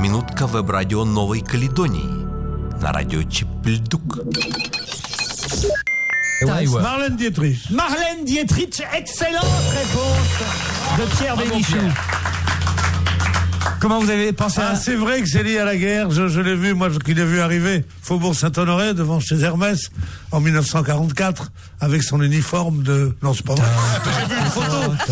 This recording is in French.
Минутка веб-радио Новой Каледонии на радио Чипльдук. Marlène Dietrich. Marlène Dietrich, excellente réponse de Pierre Bénichou. Comment vous avez pensé à... C'est vrai que c'est lié à la guerre. Je l'ai vu, moi, qui l'ai vu arriver Faubourg Saint-Honoré devant chez Hermès en 1944 avec son uniforme de... Non, c'est pas vrai. J'ai vu une photo.